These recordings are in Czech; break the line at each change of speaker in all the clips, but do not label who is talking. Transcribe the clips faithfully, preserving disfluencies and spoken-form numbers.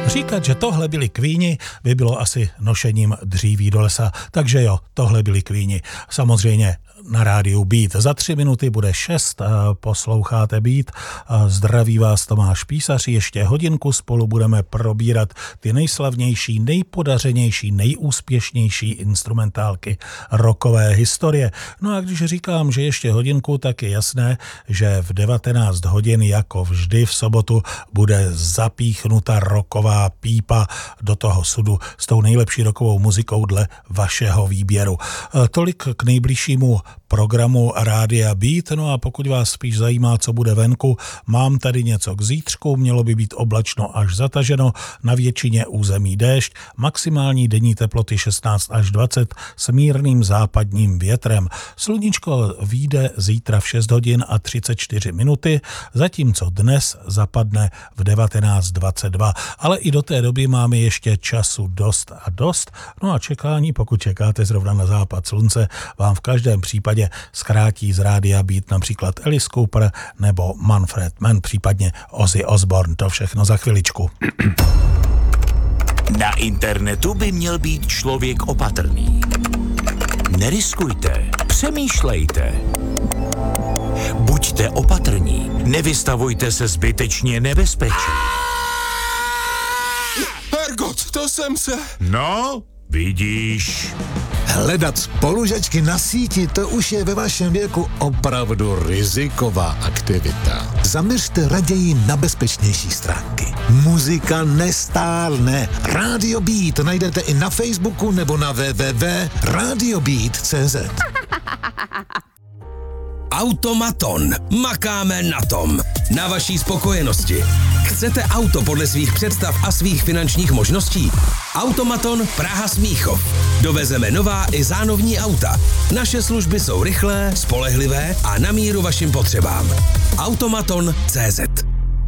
Říkat, že tohle byli Queeni, by bylo asi nošením dříví do lesa. Takže jo, tohle byli Queeni. Samozřejmě na rádiu Beat. Za tři minuty bude šest, posloucháte Beat. Zdraví vás Tomáš Písař. Ještě hodinku spolu budeme probírat ty nejslavnější, nejpodařenější, nejúspěšnější instrumentálky rockové historie. No a když říkám, že ještě hodinku, tak je jasné, že v devatenáct hodin jako vždy v sobotu bude zapíchnuta rocková pípa do toho sudu s tou nejlepší rockovou muzikou dle vašeho výběru. Tolik k nejbližšímu programu Rádia Beat. No a pokud vás spíš zajímá, co bude venku, mám tady něco k zítřku, mělo by být oblačno až zataženo, na většině území déšť, maximální denní teploty šestnáct až dvacet s mírným západním větrem. Sluníčko vyjde zítra v šest hodin a třicet čtyři minuty, zatímco dnes zapadne v devatenáct dvacet dva. Ale i do té doby máme ještě času dost a dost. No a čekání, pokud čekáte zrovna na západ slunce, vám v každém případě zkrátí z Rádia Beat například Alice Cooper nebo Manfred Mann, případně Ozzy Osbourne. To všechno za chviličku.
Na internetu by měl být člověk opatrný. Neriskujte, přemýšlejte. Buďte opatrní, nevystavujte se zbytečně nebezpečí.
Hergot, to jsem se...
No, vidíš...
Hledat spolužačky na síti, to už je ve vašem věku opravdu riziková aktivita. Zaměřte raději na bezpečnější stránky. Muzika nestárne. Radio Beat najdete i na Facebooku nebo na w w w tečka radio beat tečka c z.
Automaton. Makáme na tom. Na vaší spokojenosti. Chcete auto podle svých představ a svých finančních možností? Automaton Praha Smíchov. Dovezeme nová i zánovní auta. Naše služby jsou rychlé, spolehlivé a na míru vašim potřebám. Automaton tečka cé zet.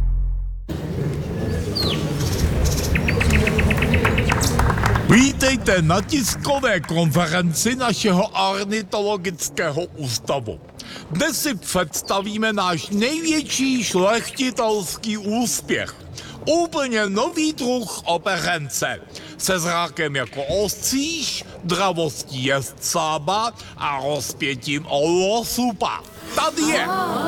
Vítejte na tiskové konferenci našeho ornitologického ústavu. Dnes si představíme náš největší šlechtitelský úspěch. Úplně nový druh operence. Se zrákem jako ostříž, dravostí jezdcába a rozpětím olosupa. Tady je.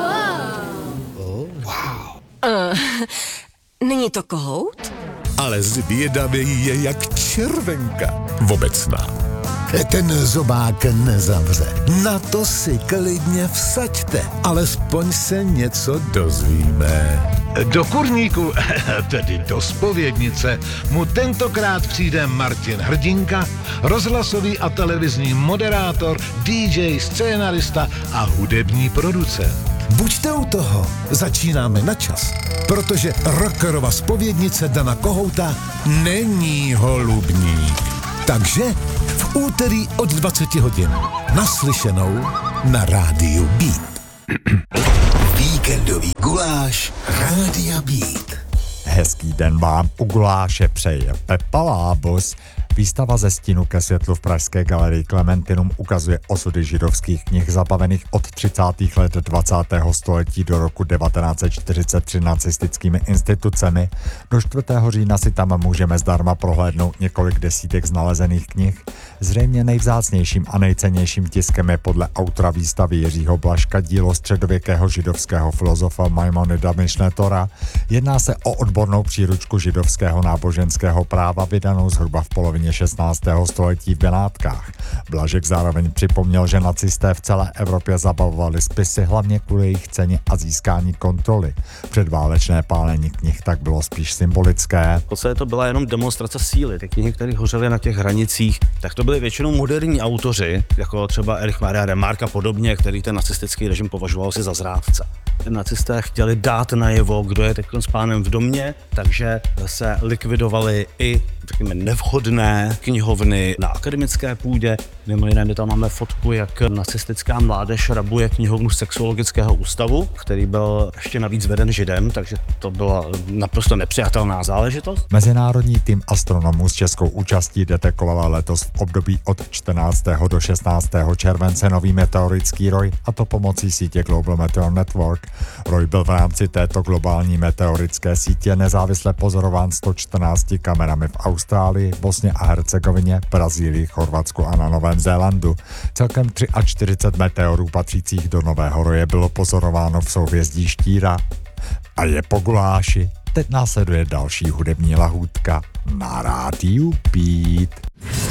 Oh. Wow. Uh, není to kohout?
Ale zvědavý je jak červenka obecná. Ten zobák nezavře. Na to si klidně vsaďte. Alespoň se něco dozvíme. Do kurníku, tedy do zpovědnice, mu tentokrát přijde Martin Hrdinka, rozhlasový a televizní moderátor, dý džej, scénarista a hudební producent. Buďte u toho, začínáme na čas, protože rockerova zpovědnice Dana Kohouta není holubník. Takže v úterý od dvacet hodin naslyšenou na rádiu Beat. Víkendový guláš Rádia Beat.
Hezký den vám u guláše přeje Pepa Lábus. Výstava Ze stínu ke světlu v pražské galerii Klementinum ukazuje osudy židovských knih zabavených od třicátých let dvacátého století do roku devatenáct set čtyřicet tři nacistickými institucemi. Do čtvrtého října si tam můžeme zdarma prohlédnout několik desítek znalezených knih. Zřejmě nejvzácnějším a nejcennějším tiskem je podle autora výstavy Jiřího Blažka dílo středověkého židovského filozofa Maimonida Mišné Tora. Jedná se o odbornou příručku židovského náboženského práva vydanou zhruba v polovině šestnáctého století v Benátkách. Blažek zároveň připomněl, že nacisté v celé Evropě zabavovali spisy hlavně kvůli jejich ceně a získání kontroly. Předválečné pálení knih tak bylo spíš symbolické.
V podstatě to byla jenom demonstrace síly. Ty knihy, které hořely na těch hranicích, tak to byly většinou moderní autoři, jako třeba Erich Maria Remarque a podobně, který ten nacistický režim považoval si za zrádce. Nacisté chtěli dát najevo, kdo je teď s pánem v domě, takže se likvidovali i řekněme, nevhodné knihovny na akademické půdě. Mimo jiné, my tam máme fotku, jak nacistická mládež rabuje knihovnu sexuologického ústavu, který byl ještě navíc veden Židem, takže to byla naprosto nepřijatelná záležitost.
Mezinárodní tým astronomů s českou účastí detekovala letos v období od čtrnáctého do šestnáctého července nový meteorický roj, a to pomocí sítě Global Meteor Network. Roj byl v rámci této globální meteorické sítě nezávisle pozorován sto čtrnácti kamerami v Austrálii, Bosně a Hercegovině, Brazílii, Chorvatsku a na Novém Zélandu. Celkem čtyřicet tři meteorů patřících do nového roje bylo pozorováno v souhvězdí Štíra. A je po guláši. Teď následuje další hudební lahůdka na rádiu Beat.